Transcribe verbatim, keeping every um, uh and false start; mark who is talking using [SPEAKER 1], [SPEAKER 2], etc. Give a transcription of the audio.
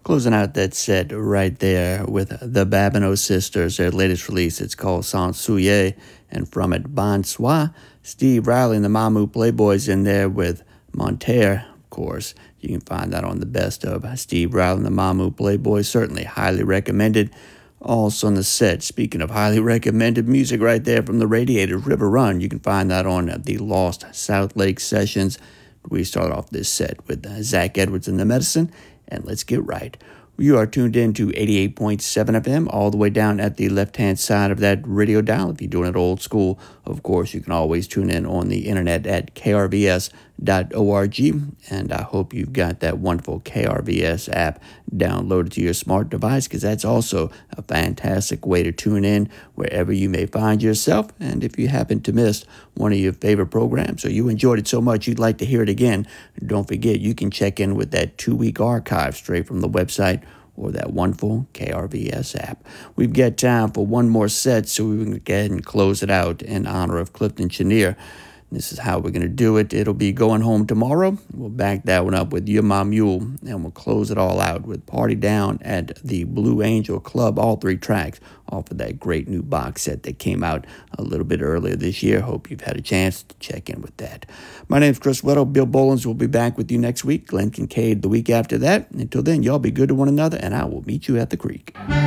[SPEAKER 1] Closing out that set right there with the Babineau Sisters, their latest release. It's called Sans Soulier, and from it, Bon Soir. Steve Riley and the Mamou Playboys in there with Monterre, of course. You can find that on the best of Steve Riley and the Mamou Playboys. Certainly highly recommended. Also on the set, speaking of highly recommended music right there from the Radiators, River Run. You can find that on the Lost South Lake Sessions. We start off this set with Zach Edwards and the Medicine, and let's get right. You are tuned in to eighty-eight point seven F M, all the way down at the left-hand side of that radio dial. If you're doing it old school, of course, you can always tune in on the internet at K R V S dot org, and I hope you've got that wonderful K R V S app downloaded to your smart device, because that's also a fantastic way to tune in wherever you may find yourself. And if you happen to miss one of your favorite programs, or you enjoyed it so much you'd like to hear it again, don't forget you can check in with that two-week archive straight from the website or that wonderful K R V S app. We've got time for one more set, so we can go ahead and close it out in honor of Clifton Chenier. This is how we're going to do it. It'll be Going Home Tomorrow. We'll back that one up with You're My Mule, and we'll close it all out with Party Down at the Blue Angel Club. All three tracks off of that great new box set that came out a little bit earlier this year. Hope you've had a chance to check in with that. My name's Chris Weddle. Bill Bolins will be back with you next week. Glenn Kincaid the week after that. Until then, y'all be good to one another, and I will meet you at the creek.